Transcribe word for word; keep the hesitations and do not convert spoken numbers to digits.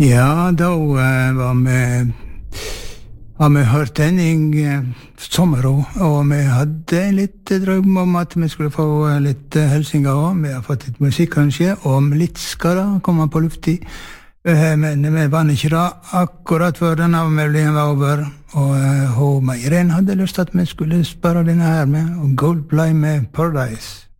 Ja, da uh, var vi har vi hørt Henning uh, Sommero, og vi hadde litt drøm om at vi skulle få uh, litt uh, helsinger også. Vi har fått litt musikk kanskje, og litt skal da komme på lufti. Uh, men vi var ikke da akkurat før denne melodien var over, og uh, hun Meiren hadde lyst til at vi skulle spørre denne her med, og Goldplay med Paradise.